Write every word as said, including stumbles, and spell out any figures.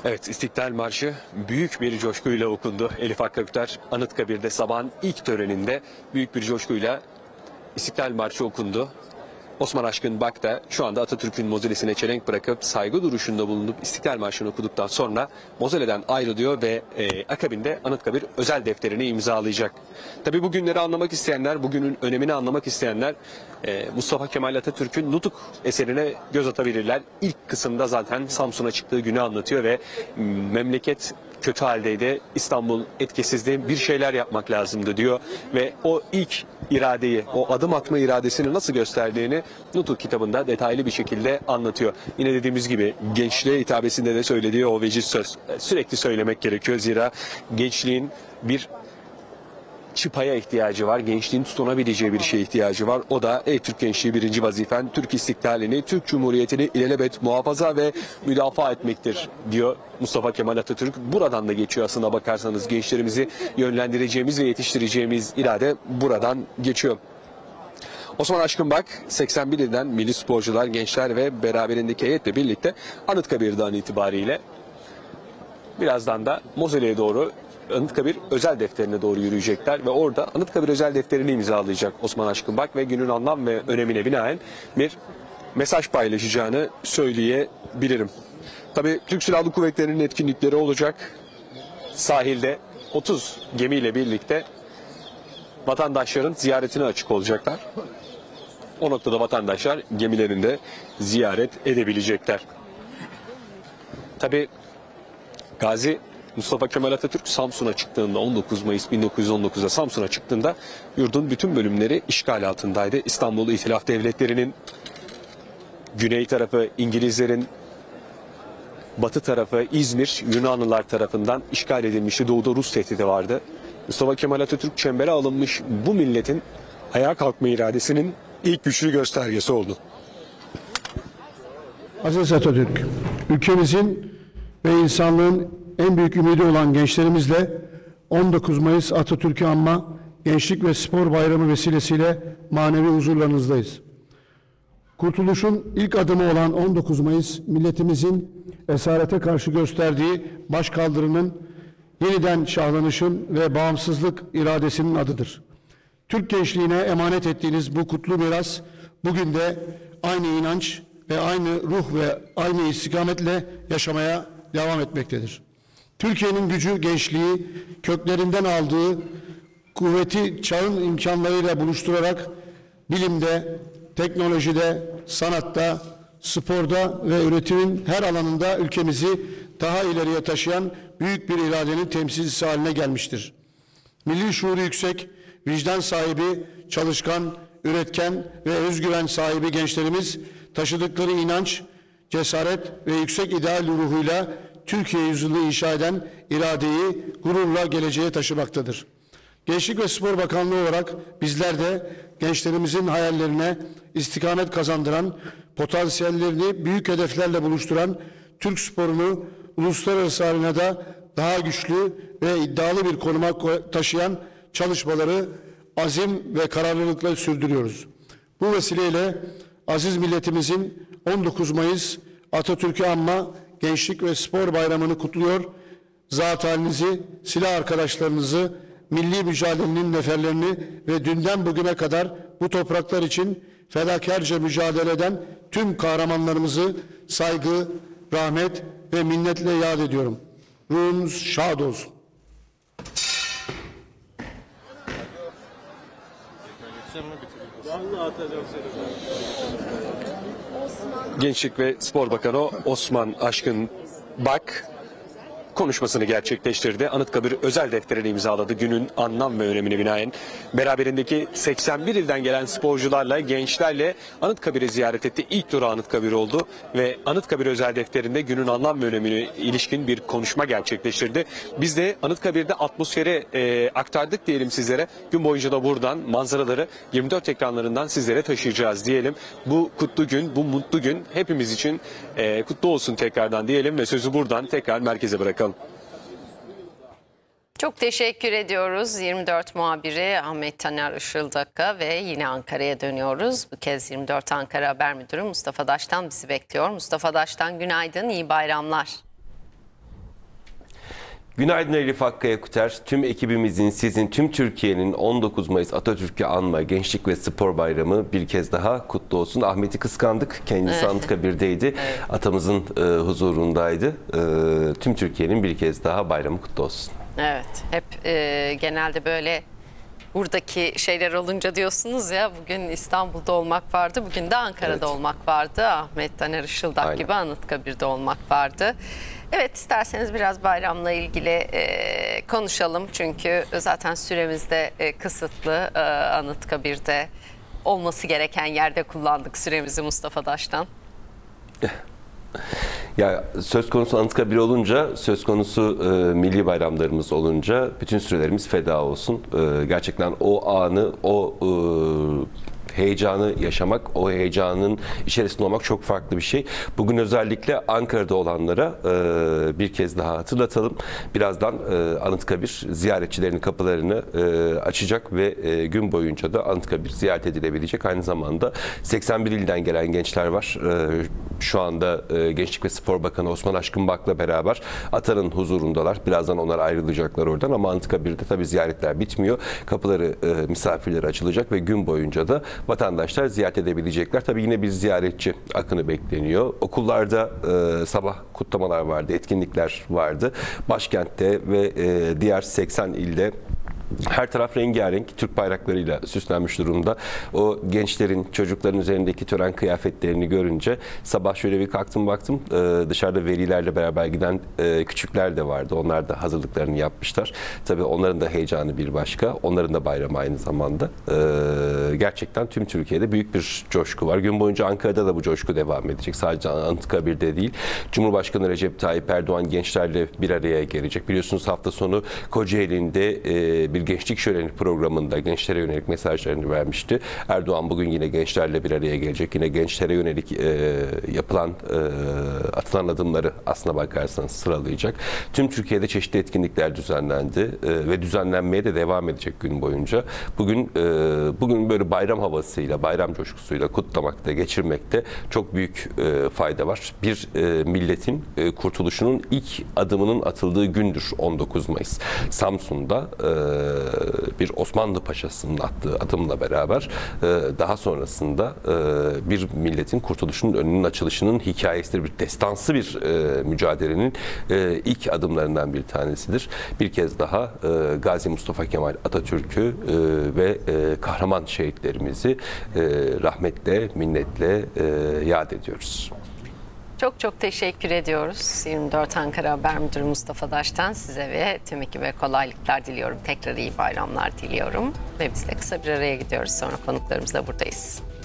Evet, İstiklal Marşı büyük bir coşkuyla okundu. Elif Hakkı Ökter Anıtkabir'de sabahın ilk töreninde büyük bir coşkuyla İstiklal Marşı okundu. Osman Aşkın Bak da şu anda Atatürk'ün mozolesine çelenk bırakıp saygı duruşunda bulunup İstiklal Marşı'nı okuduktan sonra mozoleden ayrılıyor ve e, akabinde Anıtkabir özel defterini imzalayacak. Tabii bu günleri anlamak isteyenler, bugünün önemini anlamak isteyenler e, Mustafa Kemal Atatürk'ün Nutuk eserine göz atabilirler. İlk kısımda zaten Samsun'a çıktığı günü anlatıyor ve memleket kötü haldeydi. İstanbul etkisizdi. Bir şeyler yapmak lazımdı diyor ve o ilk iradeyi, o adım atma iradesini nasıl gösterdiğini Nutuk kitabında detaylı bir şekilde anlatıyor. Yine dediğimiz gibi gençliğe hitabesinde de söylediği o veciz söz sürekli söylemek gerekiyor. Zira gençliğin bir çıpaya ihtiyacı var. Gençliğin tutunabileceği bir şeye ihtiyacı var. O da ey Türk gençliği birinci vazifen Türk istiklalini, Türk Cumhuriyeti'ni ilelebet muhafaza ve müdafaa etmektir diyor Mustafa Kemal Atatürk. Buradan da geçiyor aslında bakarsanız gençlerimizi yönlendireceğimiz ve yetiştireceğimiz irade buradan geçiyor. Osman Aşkın Bak seksen bir ilden milli sporcular, gençler ve beraberindeki heyetle birlikte Anıtkabir'den itibariyle birazdan da Mozole'ye doğru Anıtkabir özel defterine doğru yürüyecekler ve orada Anıtkabir özel defterini imzalayacak Osman Aşkın Bak ve günün anlam ve önemine binaen bir mesaj paylaşacağını söyleyebilirim. Tabii Türk Silahlı Kuvvetleri'nin etkinlikleri olacak. Sahilde otuz gemiyle birlikte vatandaşların ziyaretine açık olacaklar. O noktada vatandaşlar gemilerinde ziyaret edebilecekler. Tabii Gazi Mustafa Kemal Atatürk Samsun'a çıktığında on dokuz Mayıs bin dokuz yüz on dokuz'da Samsun'a çıktığında yurdun bütün bölümleri işgal altındaydı. İstanbul İtilaf Devletleri'nin güney tarafı İngilizlerin, batı tarafı İzmir Yunanlılar tarafından işgal edilmişti. Doğuda Rus tehdidi vardı. Mustafa Kemal Atatürk çembere alınmış bu milletin ayağa kalkma iradesinin ilk güçlü göstergesi oldu. Aziz Atatürk, ülkemizin ve insanlığın en büyük ümidi olan gençlerimizle on dokuz Mayıs Atatürk'ü anma Gençlik ve Spor Bayramı vesilesiyle manevi huzurlarınızdayız. Kurtuluşun ilk adımı olan on dokuz Mayıs milletimizin esarete karşı gösterdiği başkaldırının yeniden şahlanışın ve bağımsızlık iradesinin adıdır. Türk gençliğine emanet ettiğiniz bu kutlu miras bugün de aynı inanç ve aynı ruh ve aynı istikametle yaşamaya devam etmektedir. Türkiye'nin gücü gençliği köklerinden aldığı kuvveti çağın imkanlarıyla buluşturarak bilimde, teknolojide, sanatta, sporda ve üretimin her alanında ülkemizi daha ileriye taşıyan büyük bir iradenin temsilcisi haline gelmiştir. Milli şuuru yüksek, vicdan sahibi, çalışkan, üretken ve özgüven sahibi gençlerimiz taşıdıkları inanç, cesaret ve yüksek ideal ruhuyla Türkiye yüzyılı inşa eden iradeyi gururla geleceğe taşımaktadır. Gençlik ve Spor Bakanlığı olarak bizler de gençlerimizin hayallerine istikamet kazandıran, potansiyellerini büyük hedeflerle buluşturan Türk sporunu uluslararası arenada daha güçlü ve iddialı bir konuma taşıyan çalışmaları azim ve kararlılıkla sürdürüyoruz. Bu vesileyle aziz milletimizin on dokuz Mayıs Atatürk'ü anma Gençlik ve Spor Bayramı'nı kutluyor. Zat halinizi, silah arkadaşlarınızı, milli mücadelenin neferlerini ve dünden bugüne kadar bu topraklar için fedakarca mücadele eden tüm kahramanlarımızı saygı, rahmet ve minnetle yad ediyorum. Ruhunuz şad olsun. Gençlik ve Spor Bakanı Osman Aşkın Bak konuşmasını gerçekleştirdi. Anıtkabir özel defterini imzaladı. Günün anlam ve önemine binaen beraberindeki seksen bir ilden gelen sporcularla, gençlerle Anıtkabir'i ziyaret etti. İlk durağı Anıtkabir oldu ve Anıtkabir özel defterinde günün anlam ve önemine ilişkin bir konuşma gerçekleştirdi. Biz de Anıtkabir'de atmosferi e, aktardık diyelim sizlere. Gün boyunca da buradan manzaraları yirmi dört ekranlarından sizlere taşıyacağız diyelim. Bu kutlu gün, bu mutlu gün hepimiz için e, kutlu olsun tekrardan diyelim ve sözü buradan tekrar merkeze bırakalım. Çok teşekkür ediyoruz yirmi dört muhabiri Ahmet Taner Işıldak'a ve yine Ankara'ya dönüyoruz. Bu kez yirmi dört Ankara Haber Müdürü Mustafa Daş'tan bizi bekliyor. Mustafa Daş'tan günaydın, iyi bayramlar. Günaydın Elif Hakkaya Kuter. Tüm ekibimizin, sizin, tüm Türkiye'nin on dokuz Mayıs Atatürk'ü anma Gençlik ve Spor Bayramı bir kez daha kutlu olsun. Ahmet'i kıskandık. Kendisi Evet. Anıtkabir'deydi. Evet. Atamızın e, huzurundaydı. E, tüm Türkiye'nin bir kez daha bayramı kutlu olsun. Evet, hep e, genelde böyle buradaki şeyler olunca diyorsunuz ya, bugün İstanbul'da olmak vardı, bugün de Ankara'da Evet. olmak vardı. Ahmet Taner Işıldak Aynen. gibi Anıtkabir'de olmak vardı. Evet, isterseniz biraz bayramla ilgili e, konuşalım. Çünkü zaten süremiz de e, kısıtlı. E, Anıtkabir'de olması gereken yerde kullandık süremizi Mustafa Daş'tan. Ya söz konusu Anıtkabir olunca, söz konusu e, milli bayramlarımız olunca bütün sürelerimiz feda olsun. E, gerçekten o anı, o e, heyecanı yaşamak, o heyecanın içerisinde olmak çok farklı bir şey. Bugün özellikle Ankara'da olanlara e, bir kez daha hatırlatalım. Birazdan e, Anıtkabir ziyaretçilerin kapılarını e, açacak ve e, gün boyunca da Anıtkabir ziyaret edilebilecek. Aynı zamanda seksen bir ilden gelen gençler var. E, şu anda e, Gençlik ve Spor Bakanı Osman Aşkınbak'la beraber Atan'ın huzurundalar. Birazdan onlar ayrılacaklar oradan ama Anıtkabir'de tabii ziyaretler bitmiyor. Kapıları e, misafirlere açılacak ve gün boyunca da vatandaşlar ziyaret edebilecekler. Tabii yine bir ziyaretçi akını bekleniyor. Okullarda e, sabah kutlamalar vardı, etkinlikler vardı. Başkentte ve e, diğer seksen ilde her taraf rengarenk Türk bayraklarıyla süslenmiş durumda. O gençlerin, çocukların üzerindeki tören kıyafetlerini görünce sabah şöyle bir kalktım baktım. Ee, dışarıda velilerle beraber giden e, küçükler de vardı. Onlar da hazırlıklarını yapmışlar. Tabii onların da heyecanı bir başka. Onların da bayramı aynı zamanda. Ee, gerçekten tüm Türkiye'de büyük bir coşku var. Gün boyunca Ankara'da da bu coşku devam edecek. Sadece Anıtkabir'de değil. Cumhurbaşkanı Recep Tayyip Erdoğan gençlerle bir araya gelecek. Biliyorsunuz hafta sonu Kocaeli'nde e, bir gençlik şöleni programında gençlere yönelik mesajlarını vermişti. Erdoğan bugün yine gençlerle bir araya gelecek. Yine gençlere yönelik e, yapılan, e, atılan adımları aslına bakarsanız sıralayacak. Tüm Türkiye'de çeşitli etkinlikler düzenlendi e, ve düzenlenmeye de devam edecek gün boyunca. Bugün e, bugün böyle bayram havasıyla, bayram coşkusuyla kutlamakta, geçirmekte çok büyük e, fayda var. Bir e, milletin e, kurtuluşunun ilk adımının atıldığı gündür on dokuz Mayıs. Samsun'da e, bir Osmanlı Paşası'nın attığı adımla beraber daha sonrasında bir milletin kurtuluşunun önünün açılışının hikayesidir. Bir destansı bir mücadelenin ilk adımlarından bir tanesidir. Bir kez daha Gazi Mustafa Kemal Atatürk'ü ve kahraman şehitlerimizi rahmetle, minnetle yad ediyoruz. Çok çok teşekkür ediyoruz. yirmi dört Ankara Haber Müdürü Mustafa Daş'tan size ve tüm ekibe kolaylıklar diliyorum. Tekrar iyi bayramlar diliyorum. Ve biz de kısa bir araya gidiyoruz. Sonra konuklarımızla buradayız.